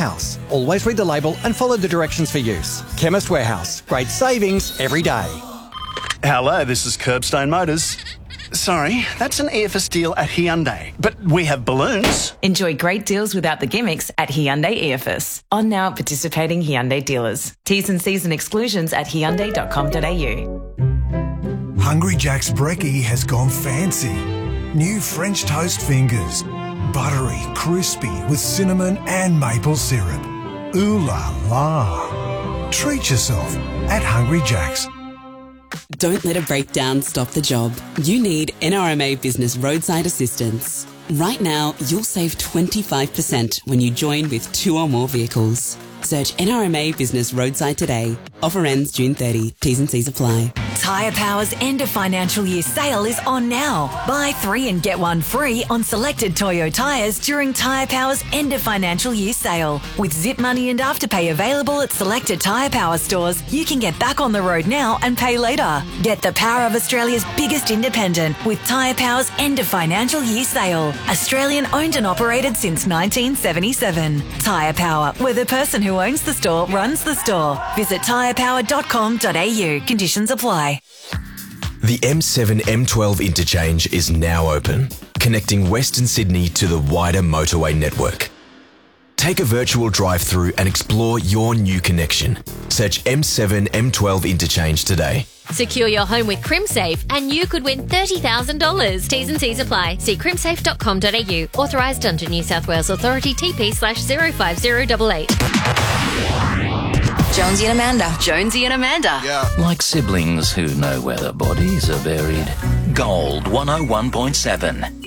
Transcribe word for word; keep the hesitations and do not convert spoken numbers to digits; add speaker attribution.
Speaker 1: Warehouse. Always read the label and follow the directions for use. Chemist Warehouse. Great savings every day.
Speaker 2: Hello, this is Curbstone Motors. Sorry, that's an E F S deal at Hyundai, but we have balloons.
Speaker 3: Enjoy great deals without the gimmicks at Hyundai E F S. On now at participating Hyundai dealers. T's and C's and exclusions at hyundai dot com dot a u.
Speaker 4: Hungry Jack's Brekkie has gone fancy. New French toast fingers. Buttery, crispy with cinnamon and maple syrup. Ooh la la. Treat yourself at Hungry Jack's.
Speaker 5: Don't let a breakdown stop the job. You need N R M A Business Roadside Assistance. Right now, you'll save twenty-five percent when you join with two or more vehicles. Search N R M A Business Roadside today. Offer ends June thirtieth. T's and C's apply.
Speaker 6: Tyre Power's end of financial year sale is on now. Buy three and get one free on selected Toyo tyres during Tyre Power's end of financial year sale. With Zip Money and Afterpay available at selected Tyre Power stores, you can get back on the road now and pay later. Get the power of Australia's biggest independent with Tyre Power's end of financial year sale. Australian owned and operated since nineteen seventy-seven. Tyre Power, where the person who owns the store runs the store. Visit tyre power dot com dot a u. Conditions apply.
Speaker 7: The M seven M twelve interchange is now open, connecting Western Sydney to the wider motorway network. Take a virtual drive-through and explore your new connection. Search M seven M twelve interchange today.
Speaker 8: Secure your home with CrimSafe and you could win thirty thousand dollars. T's and C's apply. See crimsafe dot com dot a u. Authorised under New South Wales Authority T P slash zero five zero eight eight.
Speaker 6: Jonesy and Amanda.
Speaker 3: Jonesy and Amanda.
Speaker 9: Yeah. Like siblings who know where their bodies are buried. Gold one oh one point seven.